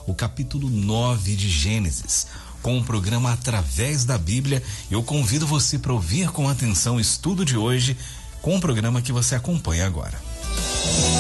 o capítulo 9 de Gênesis, com o programa Através da Bíblia. Eu convido você para ouvir com atenção o estudo de hoje, com o programa que você acompanha agora.